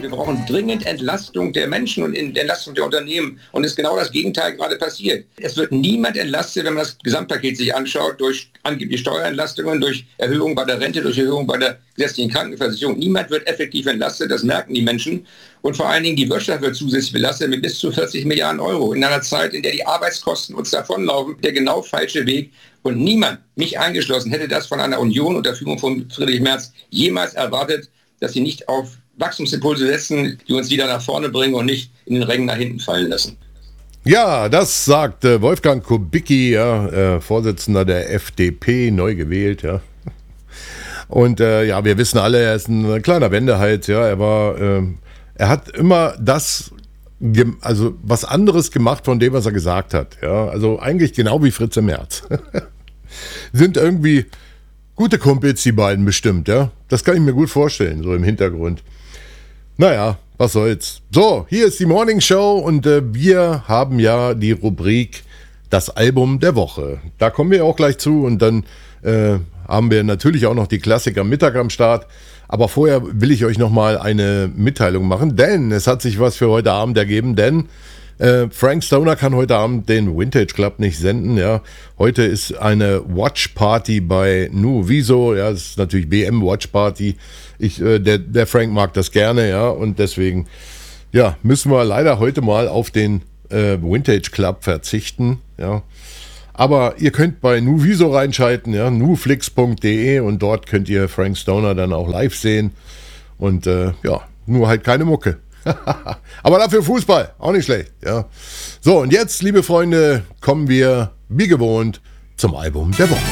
Wir brauchen dringend Entlastung der Menschen und Entlastung der Unternehmen. Und es ist genau das Gegenteil gerade passiert. Es wird niemand entlastet, wenn man das Gesamtpaket sich anschaut, durch angeblich Steuerentlastungen, durch Erhöhung bei der Rente, durch Erhöhung bei der gesetzlichen Krankenversicherung. Niemand wird effektiv entlastet, das merken die Menschen. Und vor allen Dingen die Wirtschaft wird zusätzlich belastet mit bis zu 40 Milliarden Euro. In einer Zeit, in der die Arbeitskosten uns davonlaufen, der genau falsche Weg. Und niemand, mich eingeschlossen, hätte das von einer Union unter Führung von Friedrich Merz jemals erwartet, dass sie nicht auf Wachstumsimpulse setzen, die uns wieder nach vorne bringen und nicht in den Rängen nach hinten fallen lassen. Ja, das sagt Wolfgang Kubicki, ja, Vorsitzender der FDP, neu gewählt, ja. Und ja, wir wissen alle, er ist ein kleiner Wendehals, ja. Er hat immer also was anderes gemacht von dem, was er gesagt hat, ja. Also eigentlich genau wie Fritze Merz. Sind irgendwie gute Kumpels, die beiden bestimmt, ja. Das kann ich mir gut vorstellen, so im Hintergrund. Naja, was soll's. So, hier ist die Morning Show und wir haben ja die Rubrik Das Album der Woche. Da kommen wir auch gleich zu und dann haben wir natürlich auch noch die Klassiker Mittag am Start. Aber vorher will ich euch nochmal eine Mitteilung machen, denn es hat sich was für heute Abend ergeben, denn Frank Stoner kann heute Abend den Vintage Club nicht senden. Ja. Heute ist eine Watch Party bei Nuviso. Ja, das ist natürlich BM Watch Party. Der Frank mag das gerne, ja, und deswegen ja, müssen wir leider heute mal auf den Vintage Club verzichten. Ja. Aber ihr könnt bei Nuviso reinschalten, ja, nuflix.de, und dort könnt ihr Frank Stoner dann auch live sehen. Und ja, nur halt keine Mucke. Aber dafür Fußball, auch nicht schlecht. Ja. So, und jetzt, liebe Freunde, kommen wir, wie gewohnt, zum Album der Woche.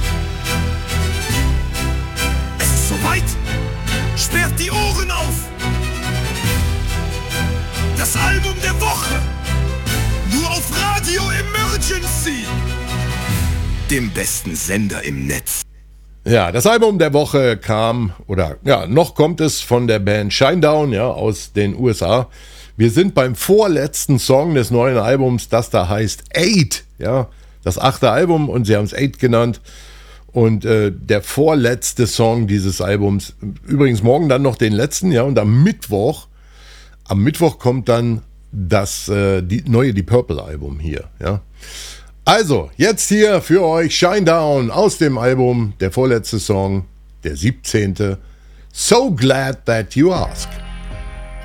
Es ist soweit. Sperrt die Ohren auf. Das Album der Woche. Nur auf Radio Emergency. Dem besten Sender im Netz. Ja, das Album der Woche kam, oder ja, noch kommt es von der Band Shinedown, ja, aus den USA. Wir sind beim vorletzten Song des neuen Albums, das da heißt 8, ja, das 8. Album, und sie haben es 8 genannt. Und der vorletzte Song dieses Albums, übrigens morgen dann noch den letzten, ja, und am Mittwoch kommt dann das Deep Purple Album hier, ja. Also, jetzt hier für euch Shinedown aus dem Album, der vorletzte Song, der 17. So Glad That You Ask.